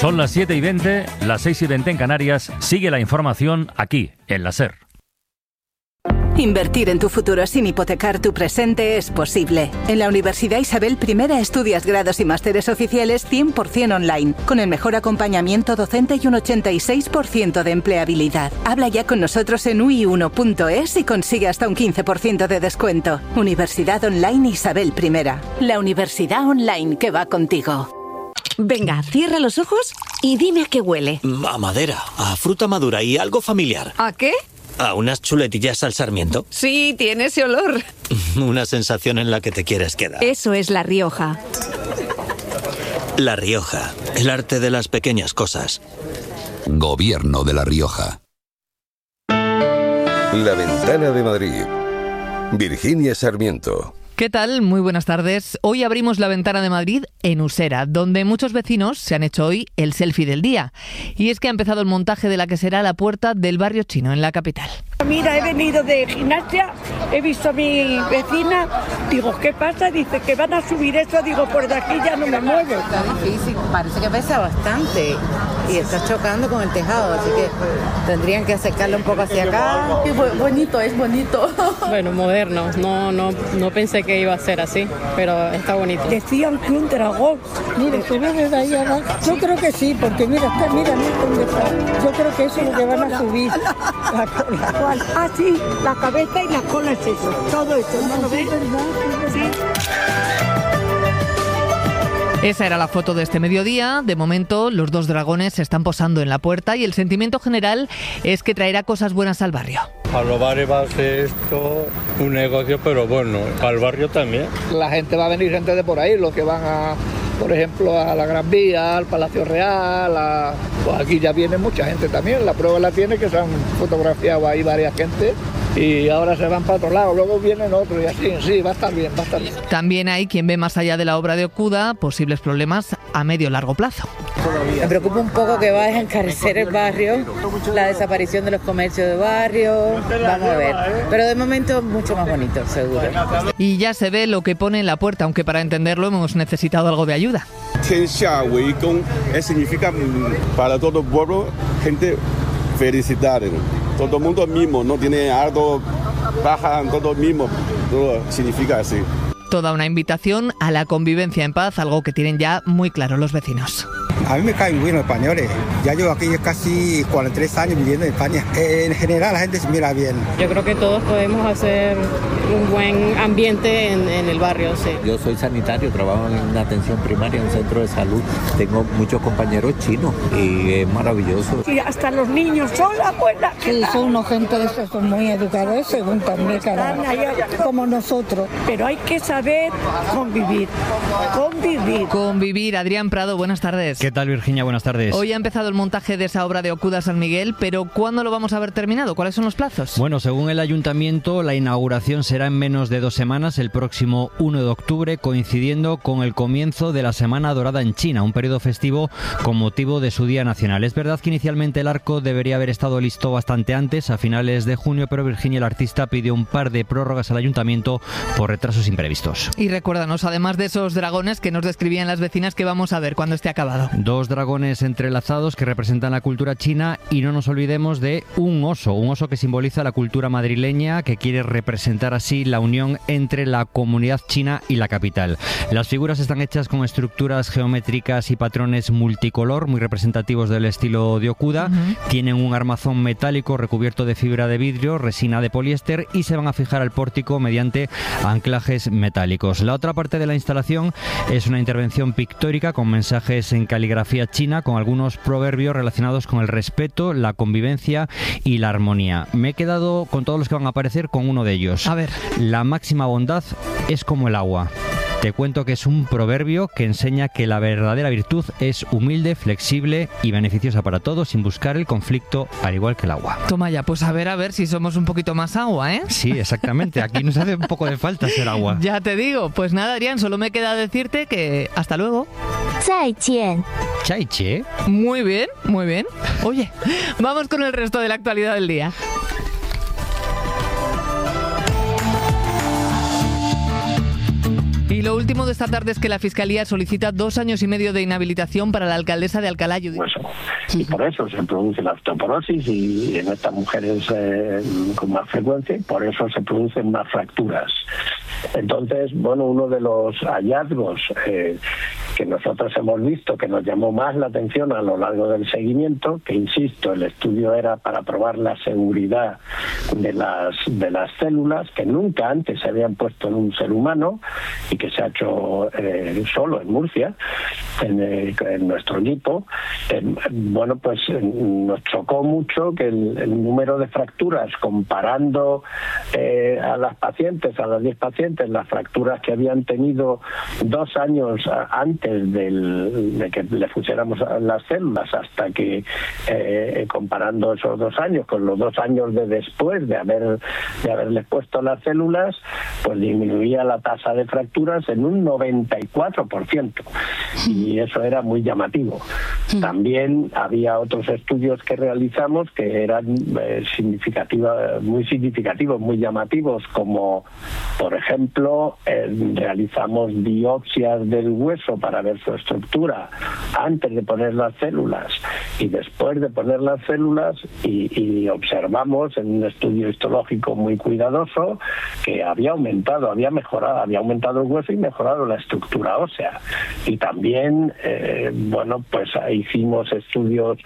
Son las 7:20, las 6:20 en Canarias. Sigue la información aquí, en la SER. Invertir en tu futuro sin hipotecar tu presente es posible. En la Universidad Isabel I estudias grados y másteres oficiales 100% online, con el mejor acompañamiento docente y un 86% de empleabilidad. Habla ya con nosotros en ui1.es y consigue hasta un 15% de descuento. Universidad Online Isabel I. La universidad online que va contigo. Venga, cierra los ojos y dime a qué huele. A madera, a fruta madura y algo familiar. ¿A qué? A unas chuletillas al sarmiento. Sí, tiene ese olor. Una sensación en la que te quieres quedar. Eso es La Rioja. La Rioja, el arte de las pequeñas cosas. Gobierno de La Rioja. La Ventana de Madrid. Virginia Sarmiento. ¿Qué tal? Muy buenas tardes. Hoy abrimos la Ventana de Madrid en Usera, donde muchos vecinos se han hecho hoy el selfie del día. Y es que ha empezado el montaje de la que será la puerta del barrio chino en la capital. Mira, he venido de gimnasia, he visto a mi vecina, digo, ¿qué pasa? Dice que van a subir eso, digo, por de aquí ya no me muevo. Está difícil, parece que pesa bastante y está chocando con el tejado, así que tendrían que acercarlo un poco hacia acá. Bonito, es bonito. Bueno, moderno, no pensé que iba a ser así, pero está bonito. Decían que un dragón, mire, se ve desde ahí abajo. Yo creo que sí, porque mira dónde está. Yo creo que eso es lo que van a subir. La cola. Ah, sí, la cabeza y la cola es eso, todo eso, ¿no lo ves? Sí. Esa era la foto de este mediodía. De momento, los dos dragones se están posando en la puerta y el sentimiento general es que traerá cosas buenas al barrio. Para los bares va a ser esto un negocio, pero bueno, para el barrio también. La gente va a venir gente de por ahí, los que van por ejemplo, a la Gran Vía, al Palacio Real, pues aquí ya viene mucha gente también. La prueba la tiene que se han fotografiado ahí varias gente y ahora se van para otro lado, luego vienen otros y así, sí, va a estar bien. También hay quien ve más allá de la obra de Okuda posibles problemas a medio largo plazo. Me preocupa un poco que va a encarecer el barrio, la desaparición de los comercios de barrio, vamos a ver. Pero de momento mucho más bonito, seguro. Y ya se ve lo que pone en la puerta, aunque para entenderlo hemos necesitado algo de ayuda. Significa para todo el pueblo, gente felicitar. Todo el mundo mismo, no tiene algo, bajan todo mismo, todo significa así. Toda una invitación a la convivencia en paz, algo que tienen ya muy claro los vecinos. A mí me caen bien los españoles. Ya llevo aquí casi 43 años viviendo en España. En general la gente se mira bien. Yo creo que todos podemos hacer un buen ambiente en el barrio, sí. Yo soy sanitario, trabajo en una atención primaria en un centro de salud. Tengo muchos compañeros chinos y es maravilloso. Y hasta los niños son la buena. Sí, son unos gente de esos muy educados, según también como nosotros. Pero hay que saber convivir. Convivir. Adrián Prado, buenas tardes. ¿Qué tal, Virginia? Buenas tardes. Hoy ha empezado el montaje de esa obra de Okuda San Miguel, pero ¿cuándo lo vamos a ver terminado? ¿Cuáles son los plazos? Bueno, según el ayuntamiento, la inauguración será en menos de 2 semanas, el próximo 1 de octubre, coincidiendo con el comienzo de la Semana Dorada en China, un periodo festivo con motivo de su Día Nacional. Es verdad que inicialmente el arco debería haber estado listo bastante antes, a finales de junio, pero Virginia, el artista, pidió un par de prórrogas al ayuntamiento por retrasos imprevistos. Y recuérdanos, además de esos dragones que nos describían las vecinas, que vamos a ver cuando esté acabado. 2 dragones entrelazados que representan la cultura china y no nos olvidemos de un oso que simboliza la cultura madrileña, que quiere representar así la unión entre la comunidad china y la capital. Las figuras están hechas con estructuras geométricas y patrones multicolor, muy representativos del estilo de Okuda. Tienen un armazón metálico recubierto de fibra de vidrio, resina de poliéster y se van a fijar al pórtico mediante anclajes metálicos. La otra parte de la instalación es una intervención pictórica con mensajes en caligrafía china, con algunos proverbios relacionados con el respeto, la convivencia y la armonía. Me he quedado con todos los que van a aparecer con uno de ellos. A ver. La máxima bondad es como el agua. Te cuento que es un proverbio que enseña que la verdadera virtud es humilde, flexible y beneficiosa para todos, sin buscar el conflicto, al igual que el agua. Toma ya, pues a ver si somos un poquito más agua, ¿eh? Sí, exactamente. Aquí nos hace un poco de falta ser agua. Ya te digo. Pues nada, Adrián, solo me queda decirte que hasta luego. 再见. Chaiche. Muy bien, muy bien. Oye, vamos con el resto de la actualidad del día. Y lo último último de esta tarde es que la Fiscalía solicita 2 años y medio de inhabilitación para la alcaldesa de Alcalá, Judith. Y por eso se produce la osteoporosis y en estas mujeres con más frecuencia, y por eso se producen más fracturas. Entonces, bueno, uno de los hallazgos que nosotros hemos visto, que nos llamó más la atención a lo largo del seguimiento, que insisto, el estudio era para probar la seguridad de las células, que nunca antes se habían puesto en un ser humano y que se ha hecho solo en Murcia, en nuestro equipo. Bueno, pues nos chocó mucho que el número de fracturas, comparando a las pacientes, a las 10 pacientes, las fracturas que habían tenido 2 años antes de que le pusiéramos las células, hasta que comparando esos 2 años con los 2 años de después de haberles puesto las células, pues disminuía la tasa de fracturas en un 94%, y eso era muy llamativo. También había otros estudios que realizamos que eran muy significativos, muy llamativos, como por ejemplo realizamos biopsias del hueso para ver su estructura antes de poner las células y después de poner las células, y observamos en un estudio histológico muy cuidadoso que había aumentado el hueso y mejorado la estructura ósea. Y también bueno, pues hicimos estudios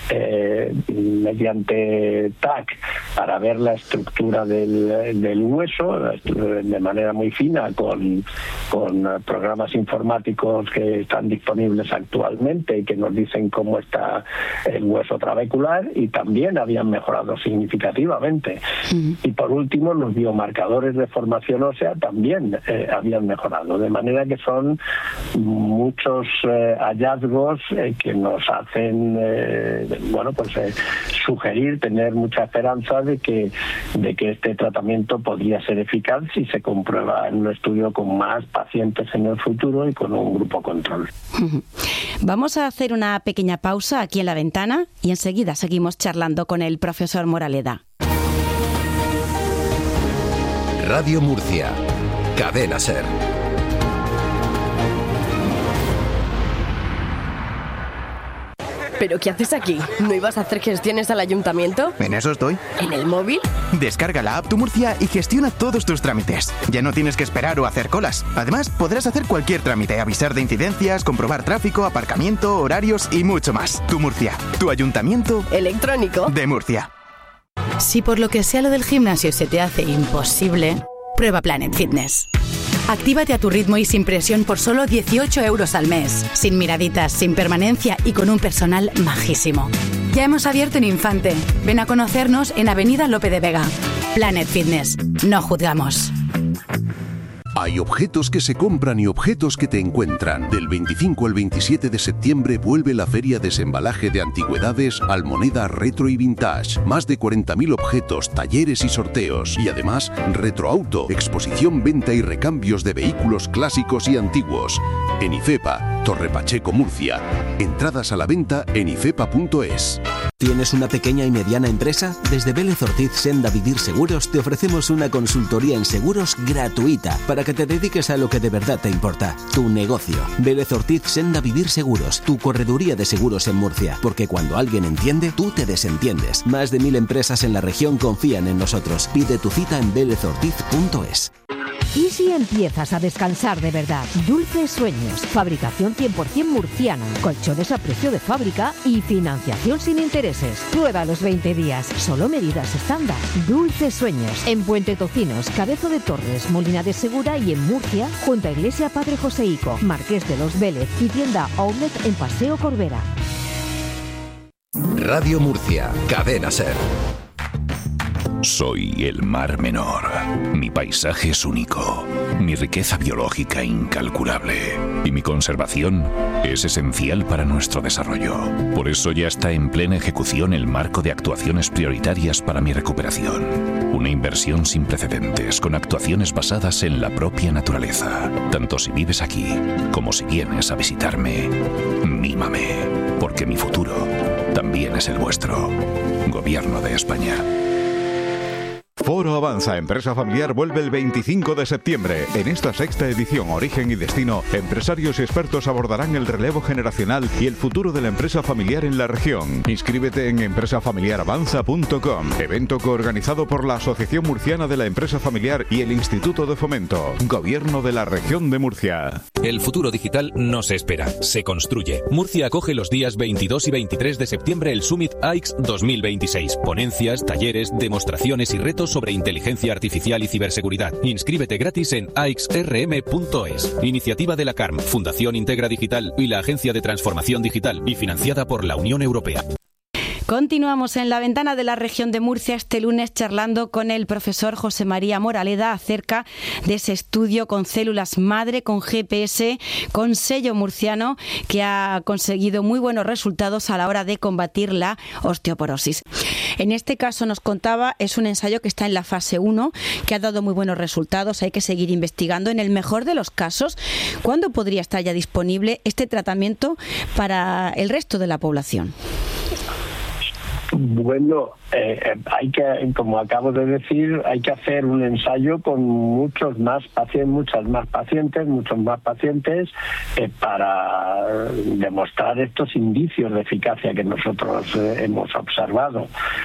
mediante TAC para ver la estructura del hueso de manera muy fina, con programas informáticos que están disponibles actualmente y que nos dicen cómo está el hueso trabecular, y también habían mejorado significativamente. Y por último, los biomarcadores de formación ósea también habían mejorado, de manera que son muchos hallazgos que nos hacen bueno, pues sugerir, tener mucha esperanza de que este tratamiento podría ser eficaz si se comprueba en un estudio con más pacientes en el futuro y con un grupo control. Vamos a hacer una pequeña pausa aquí en La Ventana y enseguida seguimos charlando con el profesor Moraleda. Radio Murcia, Cadena SER. ¿Pero qué haces aquí? ¿No ibas a hacer gestiones al ayuntamiento? En eso estoy. ¿En el móvil? Descarga la app Tu Murcia y gestiona todos tus trámites. Ya no tienes que esperar o hacer colas. Además, podrás hacer cualquier trámite, avisar de incidencias, comprobar tráfico, aparcamiento, horarios y mucho más. Tu Murcia, tu ayuntamiento electrónico de Murcia. Si por lo que sea lo del gimnasio se te hace imposible, prueba Planet Fitness. Actívate a tu ritmo y sin presión por solo 18 € al mes. Sin miraditas, sin permanencia y con un personal majísimo. Ya hemos abierto en Infante. Ven a conocernos en Avenida Lope de Vega. Planet Fitness. No juzgamos. Hay objetos que se compran y objetos que te encuentran. Del 25 al 27 de septiembre vuelve la Feria Desembalaje de Antigüedades Almoneda Retro y Vintage. Más de 40.000 objetos, talleres y sorteos. Y además, Retroauto, exposición, venta y recambios de vehículos clásicos y antiguos. En IFEPA, Torre Pacheco, Murcia. Entradas a la venta en ifepa.es. ¿Tienes una pequeña y mediana empresa? Desde Vélez Ortiz Senda Vivir Seguros te ofrecemos una consultoría en seguros gratuita para que te dediques a lo que de verdad te importa, tu negocio. Vélez Ortiz Senda Vivir Seguros, tu correduría de seguros en Murcia, porque cuando alguien entiende, tú te desentiendes. Más de 1000 empresas en la región confían en nosotros. Pide tu cita en velezortiz.es. ¿Y si empiezas a descansar de verdad? Dulces Sueños, fabricación 100% murciana, colchones a precio de fábrica y financiación sin intereses. Prueba los 20 días, solo medidas estándar. Dulces Sueños, en Puente Tocinos, Cabezo de Torres, Molina de Segura y en Murcia, junto a Iglesia Padre Joseico, Marqués de los Vélez y tienda Outlet en Paseo Corbera. Radio Murcia, Cadena SER. Soy el Mar Menor. Mi paisaje es único, mi riqueza biológica incalculable y mi conservación es esencial para nuestro desarrollo. Por eso ya está en plena ejecución el marco de actuaciones prioritarias para mi recuperación. Una inversión sin precedentes con actuaciones basadas en la propia naturaleza. Tanto si vives aquí como si vienes a visitarme, mímame, porque mi futuro también es el vuestro. Gobierno de España. Foro Avanza Empresa Familiar vuelve el 25 de septiembre. En esta sexta edición Origen y Destino, empresarios y expertos abordarán el relevo generacional y el futuro de la empresa familiar en la región. Inscríbete en empresafamiliaravanza.com. Evento coorganizado por la Asociación Murciana de la Empresa Familiar y el Instituto de Fomento. Gobierno de la Región de Murcia. El futuro digital no se espera, se construye. Murcia acoge los días 22 y 23 de septiembre el Summit AIX 2026. Ponencias, talleres, demostraciones y retos sobre inteligencia artificial y ciberseguridad. Inscríbete gratis en aixrm.es. Iniciativa de la CARM, Fundación Integra Digital y la Agencia de Transformación Digital y financiada por la Unión Europea. Continuamos en la ventana de la región de Murcia este lunes charlando con el profesor José María Moraleda acerca de ese estudio con células madre, con GPS, con sello murciano, que ha conseguido muy buenos resultados a la hora de combatir la osteoporosis. En este caso, nos contaba, es un ensayo que está en la fase 1, que ha dado muy buenos resultados. Hay que seguir investigando. En el mejor de los casos, ¿cuándo podría estar ya disponible este tratamiento para el resto de la población? Bueno, hay que, como acabo de decir, hay que hacer un ensayo con muchos más pacientes para demostrar estos indicios de eficacia que nosotros hemos observado.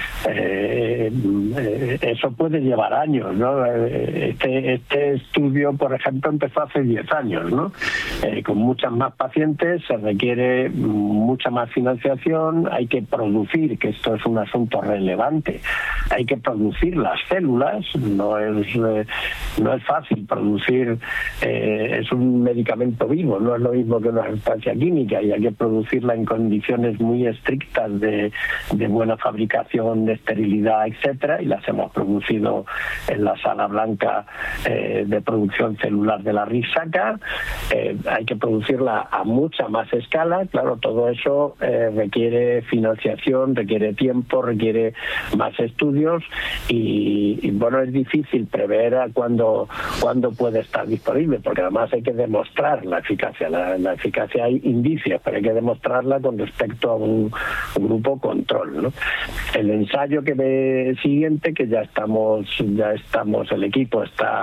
Eso puede llevar años, ¿no? Este estudio, por ejemplo, empezó hace 10 años, ¿no? Con muchas más pacientes se requiere mucha más financiación, hay que producir, que esto es un asunto relevante, hay que producir las células, no es fácil producir, es un medicamento vivo, no es lo mismo que una sustancia química, y hay que producirla en condiciones muy estrictas de buena fabricación, de esterilidad, etcétera, y las hemos producido en la sala blanca de producción celular de la Risaca. Hay que producirla a mucha más escala, claro, todo eso requiere financiación, requiere tiempo, requiere más estudios y bueno, es difícil prever a cuándo puede estar disponible, porque además hay que demostrar la eficacia. La eficacia hay indicios, pero hay que demostrarla con respecto a un grupo control, ¿no? El ensayo que ve siguiente, que ya estamos el equipo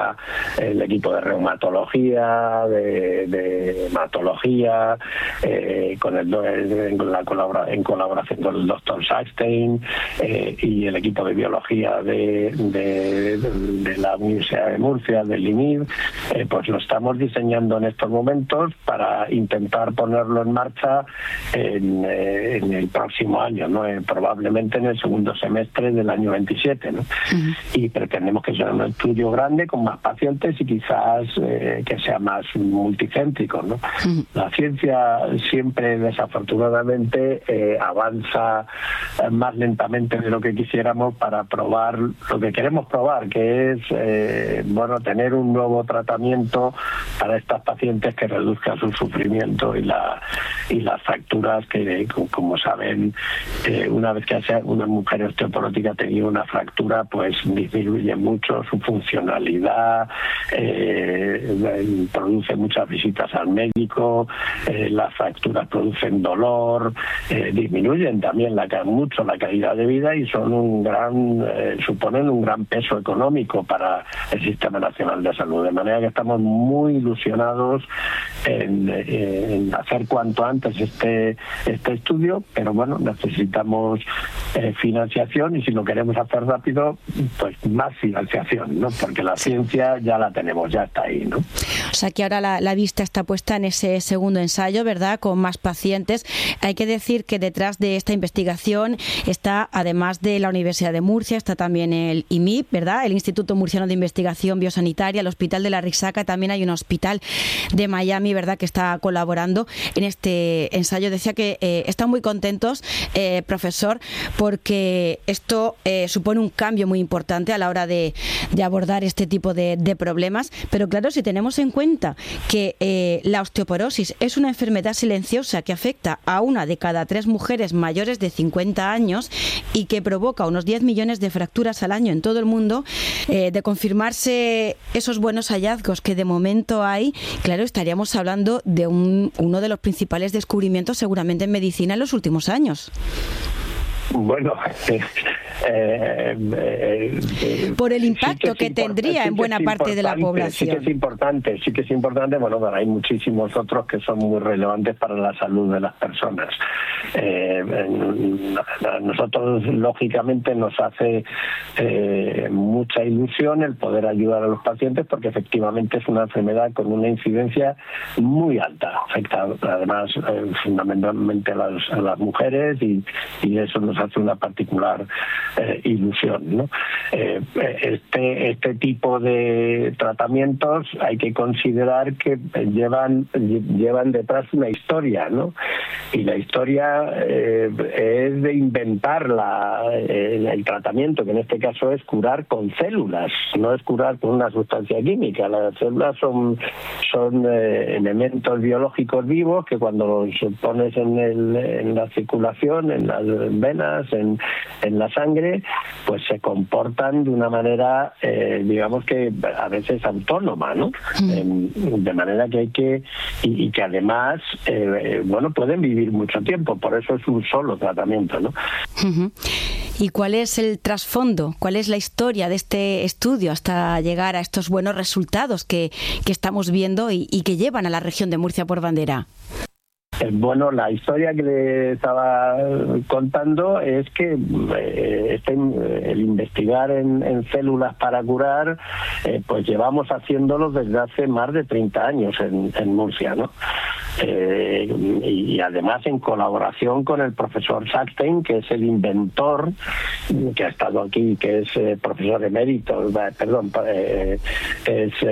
de reumatología, de hematología, en colaboración con el doctor Sackstein y el equipo de biología de la Universidad de Murcia, del IMID, pues lo estamos diseñando en estos momentos para intentar ponerlo en marcha en el próximo año, ¿no? Probablemente en el segundo semestre del año 27, ¿no? Uh-huh. Y pretendemos que sea un estudio grande con más pacientes y quizás que sea más multicéntrico, ¿no? Uh-huh. La ciencia siempre, desafortunadamente, avanza más lentamente de lo que quisiéramos para probar lo que queremos probar, que es tener un nuevo tratamiento para estas pacientes que reduzca su sufrimiento y las fracturas que, como saben, una vez que una mujer osteoporótica ha tenido una fractura, pues disminuye mucho su funcionalidad, produce muchas visitas al médico, las fracturas producen dolor, disminuyen también mucho la calidad de vida y suponen un gran peso económico para el Sistema Nacional de Salud. De manera que estamos muy ilusionados en hacer cuanto antes este estudio, pero bueno, necesitamos financiación, y si lo queremos hacer rápido, pues más financiación, ¿no? Porque la ciencia ya la tenemos, ya está ahí, ¿no? O sea que ahora la vista está puesta en ese segundo ensayo, ¿verdad?, con más pacientes. Hay que decir que detrás de esta investigación está, además de la Universidad de Murcia, está también el IMIP, ¿verdad?, el Instituto Murciano de Investigación Biosanitaria, el Hospital de la Risaca, también hay un hospital de Miami, ¿verdad?, que está colaborando en este ensayo. Decía que están muy contentos, profesor, porque esto supone un cambio muy importante a la hora de abordar este tipo de problemas, pero claro, si tenemos en cuenta que la osteoporosis es una enfermedad silenciosa que afecta a 1 de cada 3 mujeres mayores de 50 años y que provoca unos 10 millones de fracturas al año en todo el mundo, de confirmarse esos buenos hallazgos que de momento hay, claro, estaríamos hablando de uno de los principales descubrimientos seguramente en medicina en los últimos años. Bueno, por el impacto que tendría en buena parte de la población. Sí que es importante, bueno, pero hay muchísimos otros que son muy relevantes para la salud de las personas. A nosotros, lógicamente, nos hace mucha ilusión el poder ayudar a los pacientes, porque efectivamente es una enfermedad con una incidencia muy alta. Afecta además fundamentalmente a las mujeres, y eso nos hace una particular ilusión, ¿no? Este tipo de tratamientos hay que considerar que llevan detrás una historia, ¿no? Y la historia es de inventar el tratamiento, que en este caso es curar con células, no es curar con una sustancia química. Las células son elementos biológicos vivos que cuando los pones en la circulación, en las venas, en la sangre, pues se comportan de una manera, digamos que a veces autónoma, ¿no? De manera que hay que, y que además, bueno, pueden vivir mucho tiempo, por eso es un solo tratamiento, ¿no? ¿Y cuál es el trasfondo? ¿Cuál es la historia de este estudio hasta llegar a estos buenos resultados que estamos viendo y que llevan a la región de Murcia por bandera? Bueno, la historia que le estaba contando es que el investigar en células para curar, pues llevamos haciéndolo desde hace más de 30 años en Murcia, ¿no? Y además en colaboración con el profesor Sackstein, que es el inventor, que ha estado aquí, que es profesor emérito, es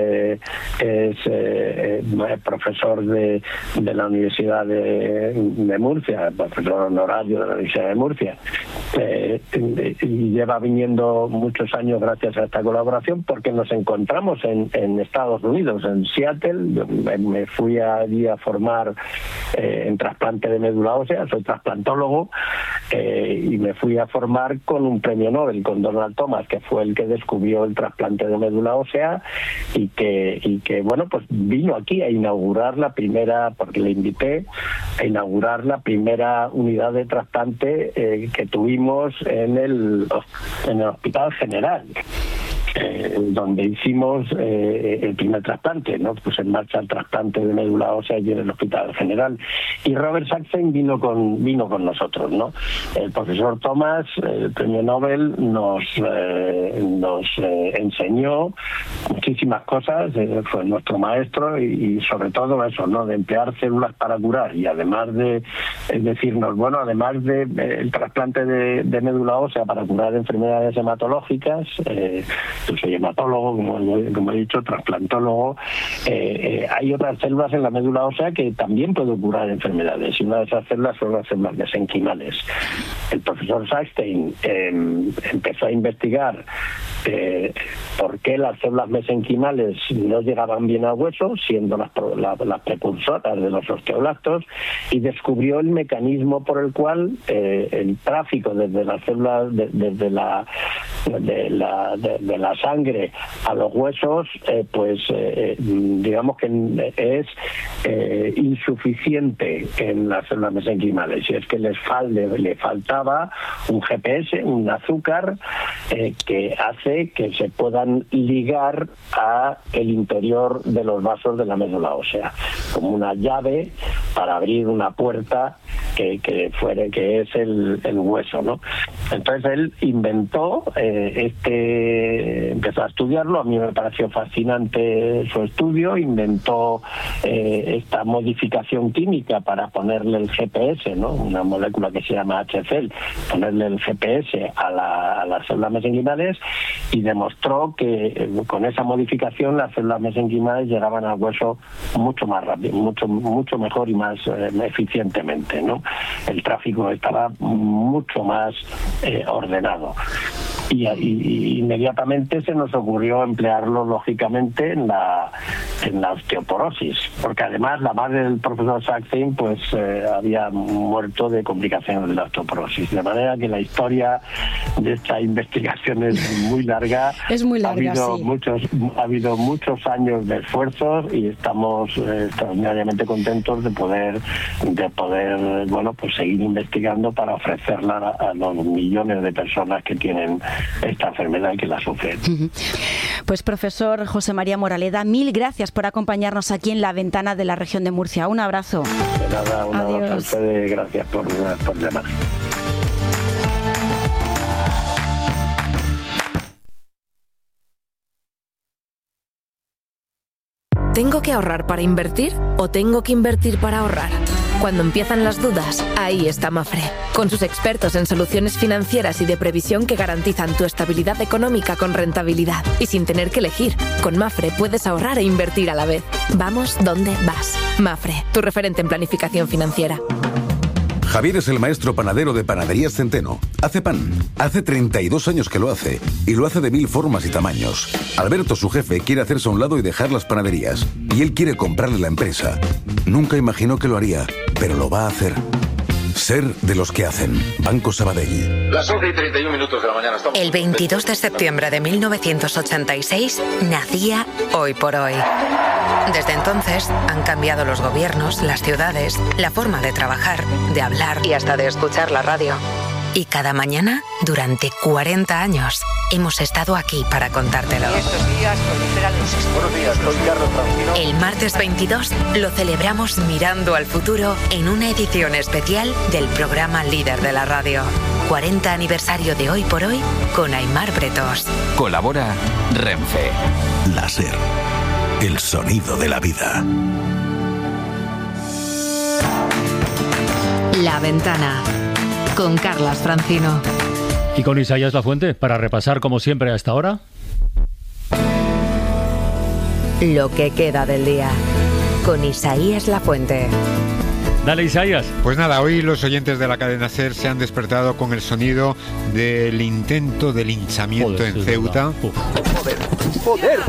profesor de la Universidad de Murcia, profesor honorario de la Universidad de Murcia, y lleva viniendo muchos años gracias a esta colaboración, porque nos encontramos en Estados Unidos, en Seattle. Me fui allí a formar en trasplante de médula ósea, soy trasplantólogo, y me fui a formar con un premio Nobel, con Donald Thomas, que fue el que descubrió el trasplante de médula ósea, y que bueno, pues vino aquí a inaugurar la primera, porque le invité a inaugurar la primera unidad de trasplante que tuvimos en el Hospital General, donde hicimos el primer trasplante, ¿no? Pues en marcha el trasplante de médula ósea allí en el Hospital General. Y Robert Sackstein vino con nosotros, ¿no? El profesor Thomas, el premio Nobel, nos enseñó muchísimas cosas, fue nuestro maestro, y sobre todo eso, ¿no? De emplear células para curar, y además de decirnos, bueno, además de el trasplante de médula ósea para curar enfermedades hematológicas, yo soy hematólogo, como he dicho, trasplantólogo, hay otras células en la médula ósea que también pueden curar enfermedades, y una de esas células son las células mesenquimales. El profesor Sackstein empezó a investigar por qué las células mesenquimales no llegaban bien al hueso, siendo las precursoras de los osteoblastos, y descubrió el mecanismo por el cual el tráfico desde las células de la sangre a los huesos, digamos que es insuficiente en las células mesenquimales, y es que le faltaba un GPS, un azúcar, que hace que se puedan ligar a el interior de los vasos de la médula ósea, como una llave para abrir una puerta que es el hueso, ¿no? Entonces él inventó empezó a estudiarlo, a mí me pareció fascinante su estudio, inventó esta modificación química para ponerle el GPS, ¿no? Una molécula que se llama HCl, ponerle el GPS a las células mesenquimales, y demostró que con esa modificación las células mesenquimales llegaban al hueso mucho más rápido, mucho mejor y más eficientemente, ¿no? El tráfico estaba mucho más ordenado. y inmediatamente se nos ocurrió emplearlo lógicamente en la osteoporosis, porque además la madre del profesor Sackstein pues había muerto de complicaciones de la osteoporosis, de manera que la historia de esta investigación es muy larga. Es muy larga, ha habido muchos años de esfuerzos y estamos extraordinariamente contentos de poder bueno, pues seguir investigando para ofrecerla a los millones de personas que tienen esta enfermedad y que la sufren. Pues profesor José María Moraleda, mil gracias por acompañarnos aquí en La Ventana de la Región de Murcia. Un abrazo. De nada, un abrazo a ustedes, gracias por llamar. ¿Tengo que ahorrar para invertir o tengo que invertir para ahorrar? Cuando empiezan las dudas, ahí está Mafre, con sus expertos en soluciones financieras y de previsión que garantizan tu estabilidad económica con rentabilidad y sin tener que elegir. Con Mafre puedes ahorrar e invertir a la vez. Vamos donde vas. Mafre, tu referente en planificación financiera. Javier es el maestro panadero de Panaderías Centeno. Hace pan. Hace 32 años que lo hace. Y lo hace de 1000 formas y tamaños. Alberto, su jefe, quiere hacerse a un lado y dejar las panaderías. Y él quiere comprarle la empresa. Nunca imaginó que lo haría, pero lo va a hacer. Ser de los que hacen. Banco Sabadell. Las 11:31 de la mañana. El 22 de septiembre de 1986 nacía Hoy por Hoy. Desde entonces han cambiado los gobiernos, las ciudades, la forma de trabajar, de hablar y hasta de escuchar la radio. Y cada mañana, durante 40 años, hemos estado aquí para contártelo. Buenos días, soy Carlos Francino. El martes 22 lo celebramos mirando al futuro en una edición especial del programa líder de la radio. 40 aniversario de Hoy por Hoy con Aimar Bretos. Colabora Renfe. Láser. El sonido de la vida. La Ventana con Carlas Francino. Y con Isaías Lafuente, para repasar como siempre a esta hora. Lo que queda del día con Isaías Lafuente. Dale, Isaías. Pues nada, hoy los oyentes de la cadena SER se han despertado con el sonido del intento de linchamiento en Ceuta. ¡Joder!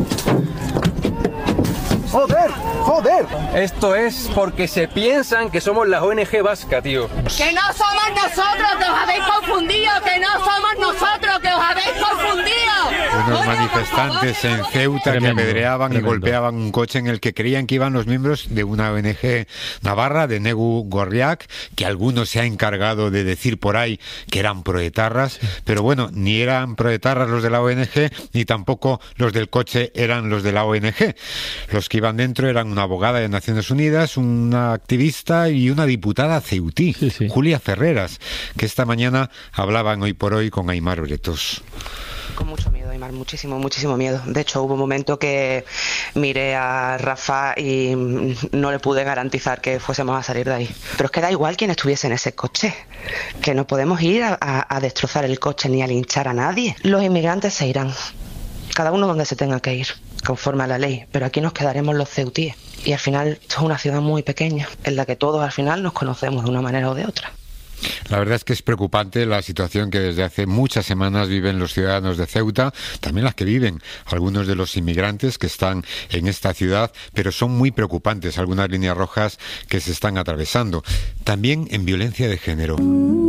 ¡Joder! ¡Joder! Esto es porque se piensan que somos la ONG vasca, tío. ¡Que no somos nosotros, que os habéis confundido! ¡Que no somos nosotros, que os habéis confundido! Unos manifestantes en Ceuta que apedreaban y golpeaban un coche en el que creían que iban los miembros de una ONG navarra, de Negu Gorriak, que algunos se ha encargado de decir por ahí que eran proetarras, pero bueno, ni eran proetarras los de la ONG, ni tampoco los del coche eran los de la ONG. Los que iban dentro eran una abogada de Naciones Unidas, una activista y una diputada ceutí, Julia Ferreras, que esta mañana hablaban Hoy por Hoy con Aimar Bretos. Con mucho miedo, Aimar, muchísimo miedo. De hecho, hubo un momento que miré a Rafa y no le pude garantizar que fuésemos a salir de ahí. Pero es que da igual quién estuviese en ese coche, que no podemos ir a destrozar el coche ni a linchar a nadie. Los inmigrantes se irán, cada uno donde se tenga que ir, conforme a la ley, pero aquí nos quedaremos los ceutíes. Y al final esto es una ciudad muy pequeña, en la que todos al final nos conocemos de una manera o de otra. La verdad es que es preocupante la situación que desde hace muchas semanas viven los ciudadanos de Ceuta, también las que viven algunos de los inmigrantes que están en esta ciudad, pero son muy preocupantes algunas líneas rojas que se están atravesando. También en violencia de género.